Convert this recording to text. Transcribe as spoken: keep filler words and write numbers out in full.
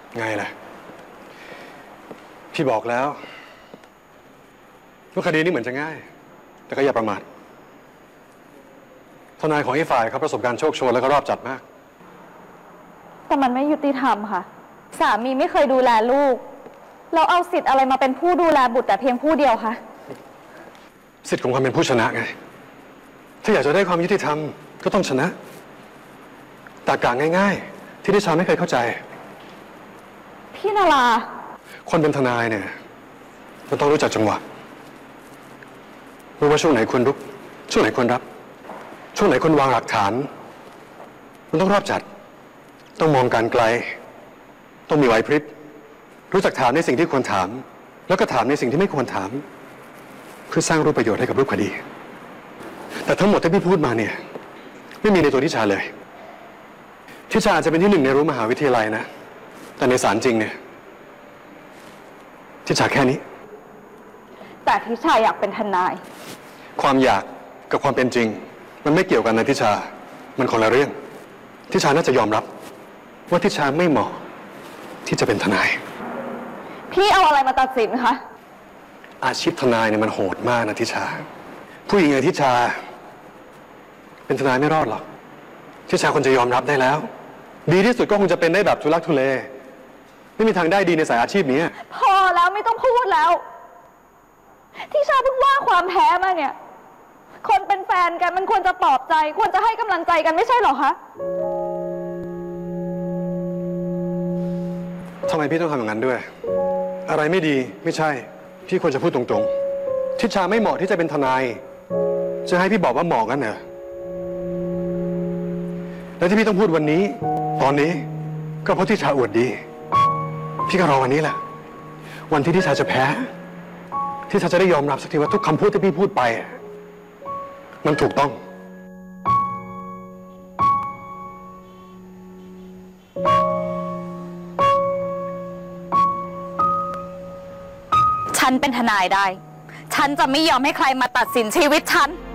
ไงล่ะพี่บอกแล้วว่าคดีนี้เหมือนจะง่ายแต่ก็อย่าประมาททนายของอีกฝ่ายเขาประสบการณ์โชคโชนแล้วก็รอบจัดมากแต่มันไม่ยุติธรรมค่ะสามีไม่เคยดูแลลูกเราเอาสิทธิ์อะไรมาเป็นผู้ดูแลบุตรแต่เพียงผู้เดียวคะสิทธิ์ของความเป็นผู้ชนะไงถ้าอยากจะได้ความยุติธรรมก็ต้องชนะตรรกะง่ายๆที่ดิฉันไม่เคยเข้าใจพี่นาราคนเป็นทนายเนี่ยมันต้องรู้จักจังหวะรู้ว่าช่วงไหนควรรุกช่วงไหนควรรับช่วงไหนควรวางหลักฐานมันต้องรอบจัดต้องมองการไกลต้องมีไหวพริบรู้จักถามในสิ่งที่ควรถามแล้วก็ถามในสิ่งที่ไม่ควรถามเพื่อสร้างรูปประโยชน์ให้กับรูปคดีแต่ทั้งหมดที่พี่พูดมาเนี่ยไม่มีในตัวทิชาเลยทิชาอาจจะเป็นที่หนึ่งในรั้วมหาวิทยาลัยนะแต่ในศาลจริงเนี่ยทิชาแค่นี้แต่ทิชาอยากเป็นทนายความอยากกับความเป็นจริงมันไม่เกี่ยวกันนะทิชามันคนละเรื่องทิชาน่าจะยอมรับว่าทิชาไม่เหมาะที่จะเป็นทนายพี่เอาอะไรมาตัดสินคะอาชีพทนายเนี่ยมันโหดมากนะทิชาผู้หญิงอย่างทิชาเป็นทนายไม่รอดหรอกทิชาควรจะยอมรับได้แล้วดีที่สุดก็คงจะเป็นได้แบบทุลักทุเลไม่มีทางได้ดีในสายอาชีพนี้พอแล้วไม่ต้องพูดแล้วทิชาเพิ่งว่าความแพ้มาเนี่ยคนเป็นแฟนกันมันควรจะปลอบใจควรจะให้กำลังใจกันไม่ใช่หรอคะทำไมพี่ต้องทำอย่างนั้นด้วยอะไรไม่ดีไม่ใช่พี่ควรจะพูดตรงๆทิชาไม่เหมาะที่จะเป็นทนายจะให้พี่บอกว่าเหมาะกันเหรอและที่พี่ต้องพูดวันนี้ตอนนี้ก็เพราะทิชาอวดดีพี่ก็รอวันนี้แหละวันที่ทิชาจะแพ้ทิชาจะได้ยอมรับสักทีว่าทุกคำพูดที่พี่พูดไปมันถูกต้องฉันเป็นทนายได้ฉันจะไม่ยอมให้ใครมาตัดสินชีวิตฉัน